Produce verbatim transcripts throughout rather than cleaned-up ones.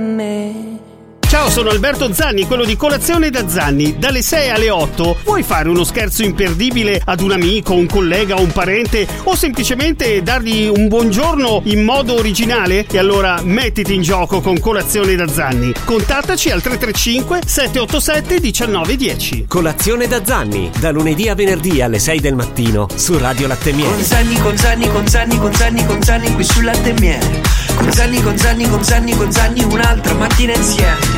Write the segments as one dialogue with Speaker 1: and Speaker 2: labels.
Speaker 1: Ciao, sono Alberto Zanni, quello di Colazione da Zanni. Dalle sei alle otto vuoi fare uno scherzo imperdibile ad un amico, un collega, un parente o semplicemente dargli un buongiorno in modo originale? E allora mettiti in gioco con Colazione da Zanni. Contattaci al tre tre cinque sette otto sette uno nove uno zero.
Speaker 2: Colazione da Zanni, da lunedì a venerdì alle sei del mattino su Radio Latte Miele.
Speaker 3: Con Zanni, con Zanni, con Zanni, con Zanni, con Zanni qui su Latte Miele. Con Zanni, con Zanni, con Zanni, con Zanni un'altra mattina insieme.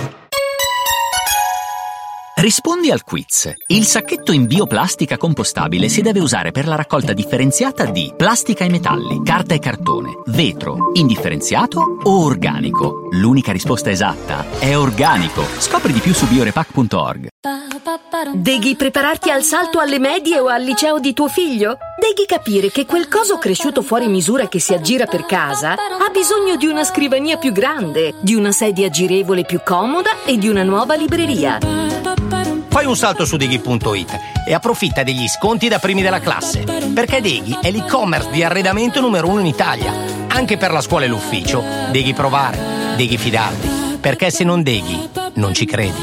Speaker 4: Rispondi al quiz. Il sacchetto in bioplastica compostabile si deve usare per la raccolta differenziata di plastica e metalli, carta e cartone, vetro, indifferenziato o organico. L'unica risposta esatta è organico. Scopri di più su biorepac punto org.
Speaker 5: Devi prepararti al salto alle medie o al liceo di tuo figlio? Devi capire che quel coso cresciuto fuori misura che si aggira per casa ha bisogno di una scrivania più grande, di una sedia girevole più comoda e di una nuova libreria.
Speaker 6: Fai un salto su Deghi punto it e approfitta degli sconti da primi della classe, perché Deghi è l'e-commerce di arredamento numero uno in Italia. Anche per la scuola e l'ufficio, Deghi provare, Deghi fidarti, perché se non Deghi, non ci credi.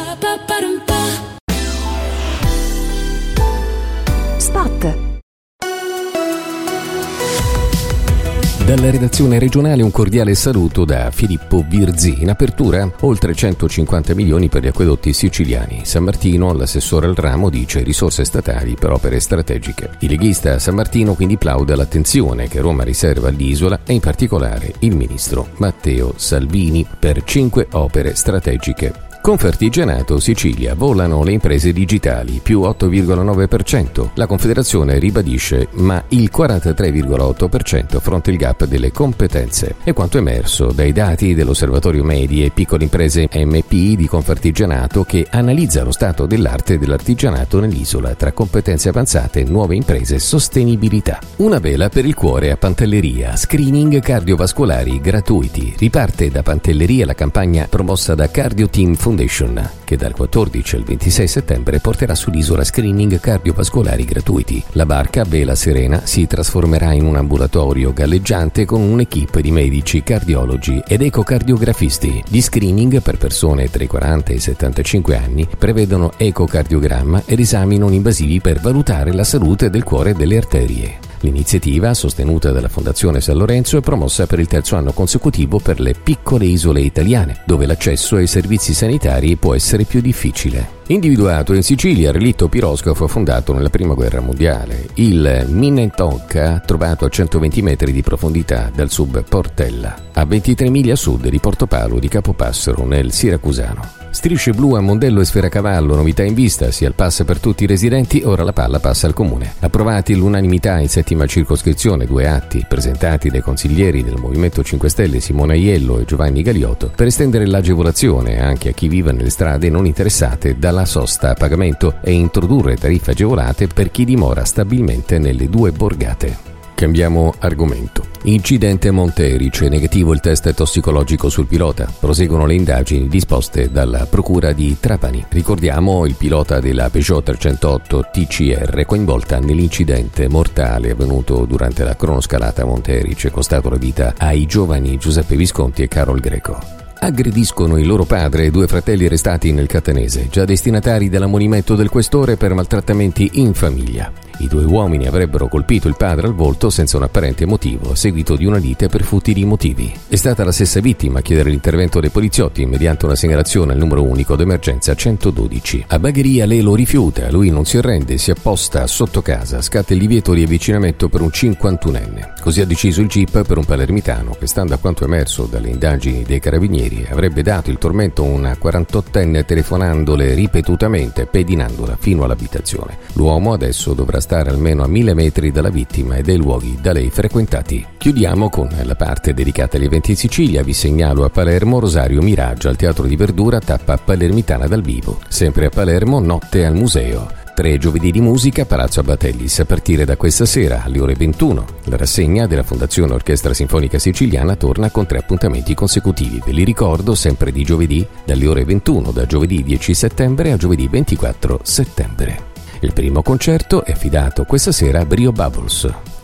Speaker 5: Spot.
Speaker 7: Dalla redazione regionale un cordiale saluto da Filippo Virzi. In apertura oltre centocinquanta milioni per gli acquedotti siciliani. San Martino, l'assessore al ramo, dice risorse statali per opere strategiche. Il leghista a San Martino quindi plaude all'attenzione che Roma riserva all'isola e in particolare il ministro Matteo Salvini per cinque opere strategiche. Confartigianato Sicilia, volano le imprese digitali, più otto virgola nove per cento. La Confederazione ribadisce, ma il quarantatré virgola otto per cento fronte il gap delle competenze. È quanto emerso dai dati dell'Osservatorio Medie e Piccole Imprese M P I di Confartigianato, che analizza lo stato dell'arte e dell'artigianato nell'isola tra competenze avanzate, nuove imprese e sostenibilità. Una vela per il cuore a Pantelleria, screening cardiovascolari gratuiti. Riparte da Pantelleria la campagna promossa da Cardio Team Foundation, che dal quattordici al ventisei settembre porterà sull'isola screening cardiovascolari gratuiti. La barca Vela Serena si trasformerà in un ambulatorio galleggiante con un'equipe di medici, cardiologi ed ecocardiografisti. Gli screening per persone tra i quaranta e i settantacinque anni prevedono ecocardiogramma ed esami non invasivi per valutare la salute del cuore e delle arterie. L'iniziativa, sostenuta dalla Fondazione San Lorenzo, è promossa per il terzo anno consecutivo per le piccole isole italiane, dove l'accesso ai servizi sanitari può essere più difficile. Individuato in Sicilia, il relitto piroscafo fondato nella Prima Guerra Mondiale. Il Minnetonka, trovato a centoventi metri di profondità dal sub Portella, a ventitré miglia a sud di Portopalo di Capopassero, nel Siracusano. Strisce blu a Mondello e Sferacavallo, novità in vista, sia il pass per tutti i residenti, ora la palla passa al comune. Approvati all'unanimità in settima circoscrizione due atti presentati dai consiglieri del Movimento cinque Stelle Simona Aiello e Giovanni Galiotto per estendere l'agevolazione anche a chi vive nelle strade non interessate dalla sosta a pagamento e introdurre tariffe agevolate per chi dimora stabilmente nelle due borgate. Cambiamo argomento. Incidente Monterice, negativo il test tossicologico sul pilota. Proseguono le indagini disposte dalla Procura di Trapani. Ricordiamo il pilota della Peugeot trecentotto T C R coinvolta nell'incidente mortale avvenuto durante la cronoscalata Monterice, costato la vita ai giovani Giuseppe Visconti e Carol Greco. Aggrediscono il loro padre e due fratelli arrestati nel Catanese, già destinatari dell'ammonimento del questore per maltrattamenti in famiglia. I due uomini avrebbero colpito il padre al volto senza un apparente motivo, a seguito di una lite per futili motivi. È stata la stessa vittima a chiedere l'intervento dei poliziotti mediante una segnalazione al numero unico d'emergenza centododici. A Bagheria lei lo rifiuta, lui non si arrende, si apposta sotto casa, scatta il divieto di avvicinamento per un cinquantunenne. Così ha deciso il G I P per un palermitano che, stando a quanto emerso dalle indagini dei carabinieri, avrebbe dato il tormento a una quarantottenne telefonandole ripetutamente e pedinandola fino all'abitazione. L'uomo adesso dovrà stare almeno a mille metri dalla vittima e dai luoghi da lei frequentati. Chiudiamo con la parte dedicata agli eventi in Sicilia. Vi segnalo a Palermo Rosario Miraggio al Teatro di Verdura, tappa palermitana dal vivo. Sempre a Palermo, notte al museo. Tre giovedì di musica, Palazzo Abatellis, a partire da questa sera alle ore ventuno. La rassegna della Fondazione Orchestra Sinfonica Siciliana torna con tre appuntamenti consecutivi. Ve li ricordo, sempre di giovedì, dalle ore ventuno, da giovedì dieci settembre a giovedì ventiquattro settembre. Il primo concerto è affidato questa sera a Brio Bubbles.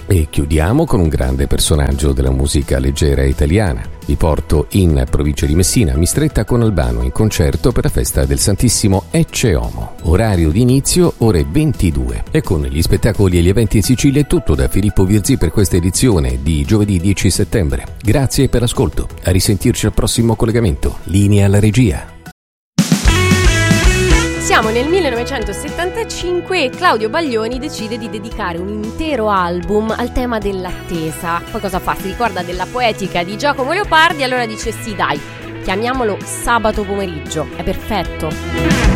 Speaker 7: E chiudiamo con un grande personaggio della musica leggera italiana. Vi porto in provincia di Messina, a Mistretta con Albano, in concerto per la festa del Santissimo Ecce Homo. Orario di inizio ore ventidue. E con gli spettacoli e gli eventi in Sicilia è tutto da Filippo Virzì per questa edizione di giovedì dieci settembre. Grazie per l'ascolto. A risentirci al prossimo collegamento. Linea alla regia.
Speaker 8: Siamo nel millenovecentosettantacinque e Claudio Baglioni decide di dedicare un intero album al tema dell'attesa. Poi cosa fa? Si ricorda della poetica di Giacomo Leopardi e allora dice sì dai, chiamiamolo Sabato pomeriggio, è perfetto.